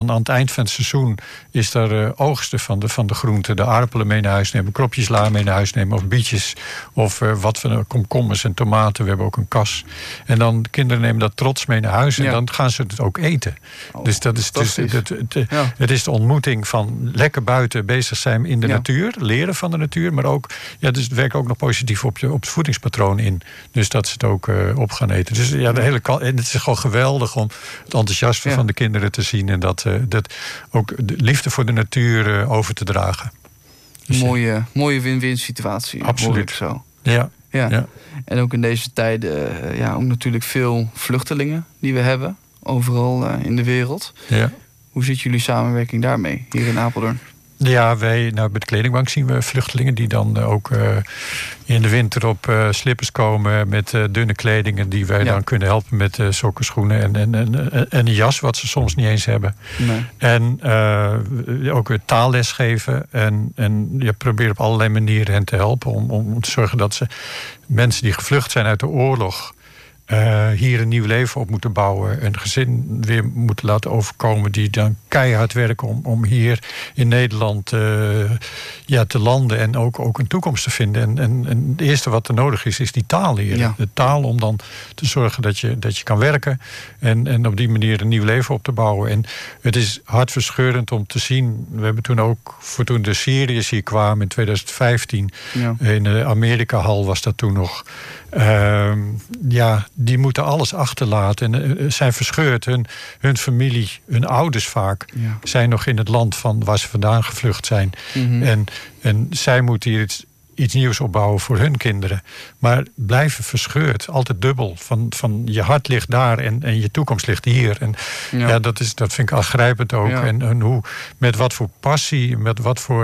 dan aan het eind van het seizoen is er oogsten van de groenten. De aardappelen mee naar huis nemen, kropjes la mee naar huis nemen, of bietjes, of wat van komkommers en tomaten. We hebben ook een kas. En dan kinderen nemen dat trots mee naar huis en dan gaan ze het ook eten. Dus dat is het is de ontmoeting van lekker buiten bezig zijn in de natuur, leren van de natuur, maar ook, dus het werkt ook nog positief op het voedingspatroon in. Dus dat ze het ook op gaan eten. Dus en het is gewoon geweldig om het enthousiasme van de kinderen te zien en dat ook de liefde voor de natuur over te dragen. Dus mooie win-win situatie. Absoluut. Zo. Ja. En ook in deze tijden ook natuurlijk veel vluchtelingen die we hebben. Overal in de wereld. Ja. Hoe zit jullie samenwerking daarmee hier in Apeldoorn? Ja, bij de kledingbank zien we vluchtelingen die dan ook in de winter op slippers komen met dunne kledingen die wij dan kunnen helpen met sokken, schoenen en een jas wat ze soms niet eens hebben. Nee. En ook weer taalles geven en je probeert op allerlei manieren hen te helpen om te zorgen dat ze mensen die gevlucht zijn uit de oorlog hier een nieuw leven op moeten bouwen. Een gezin weer moeten laten overkomen die dan keihard werken om hier in Nederland te landen en ook een toekomst te vinden. En het eerste wat er nodig is die taal leren. Ja. De taal om dan te zorgen dat je kan werken en op die manier een nieuw leven op te bouwen. En het is hartverscheurend om te zien. We hebben toen de Syriërs hier kwamen in 2015 in de Amerika-hal was dat toen nog. Die moeten alles achterlaten en zijn verscheurd. Hun familie, hun ouders vaak, zijn nog in het land van waar ze vandaan gevlucht zijn. Mm-hmm. En zij moeten hier iets nieuws opbouwen voor hun kinderen. Maar blijven verscheurd, altijd dubbel. Van je hart ligt daar en je toekomst ligt hier. En dat vind ik aangrijpend ook. Ja. En hoe, met wat voor passie, met wat voor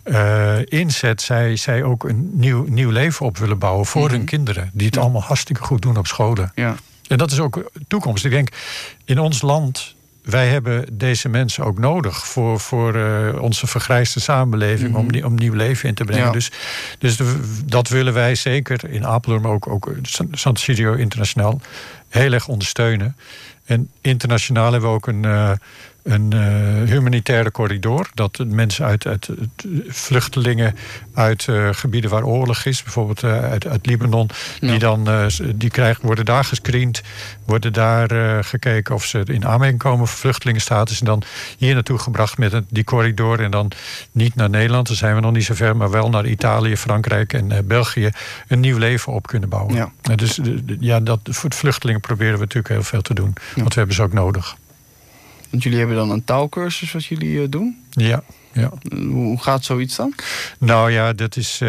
inzet zij ook een nieuw leven op willen bouwen voor hun kinderen. Die het allemaal hartstikke goed doen op scholen. Ja. En dat is ook toekomst. Ik denk, in ons land, wij hebben deze mensen ook nodig voor onze vergrijsde samenleving om nieuw leven in te brengen. Ja. Dus dat willen wij zeker in Apeldoorn, maar ook Sant'Egidio internationaal heel erg ondersteunen. En internationaal hebben we ook een humanitaire corridor. Dat mensen uit vluchtelingen uit gebieden waar oorlog is, bijvoorbeeld uit Libanon, worden daar gescreend, worden daar gekeken of ze in aanmerking komen voor vluchtelingenstatus en dan hier naartoe gebracht met die corridor en dan niet naar Nederland, daar zijn we nog niet zo ver, maar wel naar Italië, Frankrijk en België een nieuw leven op kunnen bouwen. Ja. Dus voor de vluchtelingen proberen we natuurlijk heel veel te doen, want we hebben ze ook nodig. Want jullie hebben dan een taalkursus wat jullie doen? Ja. Hoe gaat zoiets dan? Nou ja, dat is.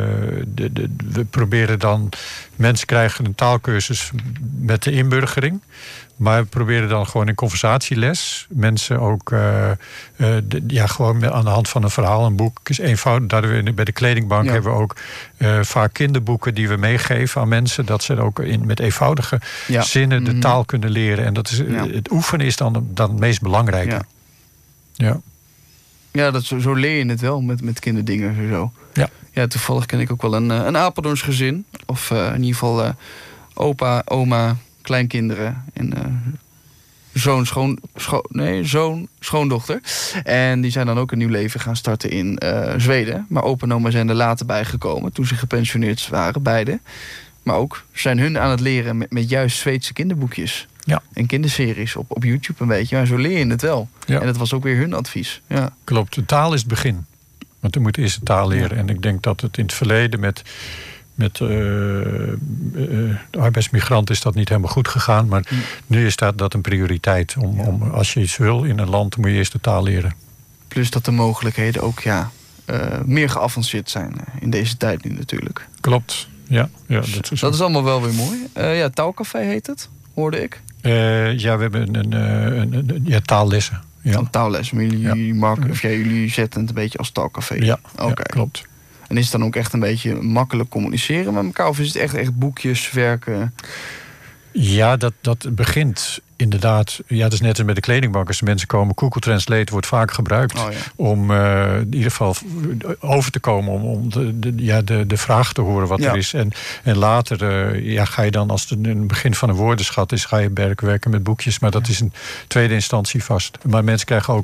We proberen dan. Mensen krijgen een taalkursus met de inburgering. Maar we proberen dan gewoon in conversatieles. Mensen ook. Gewoon aan de hand van een verhaal, een boek. Is eenvoudig. Bij de kledingbank hebben we ook vaak kinderboeken die we meegeven aan mensen. Dat ze ook met eenvoudige zinnen de taal kunnen leren. En dat is, het oefenen is dan het meest belangrijke. Ja. Ja, zo leer je het wel met kinderdingen. Zo. Ja, toevallig ken ik ook wel een Apeldoorns gezin. Of in ieder geval opa, oma, kleinkinderen en schoondochter. En die zijn dan ook een nieuw leven gaan starten in Zweden. Maar opa en oma zijn er later bijgekomen toen ze gepensioneerd waren, beide. Maar ook zijn hun aan het leren met juist Zweedse kinderboekjes. Ja. En kinderseries op YouTube een beetje. Maar zo leer je het wel. Ja. En dat was ook weer hun advies. Ja. Klopt, de taal is het begin. Want je moet eerst de taal leren. Ja. En ik denk dat het in het verleden met de arbeidsmigranten is dat niet helemaal goed gegaan. Maar nu is dat een prioriteit. Om als je iets wil in een land, moet je eerst de taal leren. Plus dat de mogelijkheden ook meer geavanceerd zijn in deze tijd nu natuurlijk. Klopt, ja. Dat is allemaal wel weer mooi. Taalcafé heet het, hoorde ik. We hebben een taallessen. Ja. Een taalles, maar jullie zetten het een beetje als taalcafé. Ja, klopt. En is het dan ook echt een beetje makkelijk communiceren met elkaar? Of is het echt boekjes, werken? Ja, dat begint inderdaad. Ja, dat is net als met de kledingbank. Als de mensen komen, Google Translate wordt vaak gebruikt om in ieder geval over te komen, om de vraag te horen wat er is. En later ga je dan, als het een begin van een woordenschat is, ga je werken met boekjes. Maar dat is een tweede instantie vast. Maar mensen krijgen ook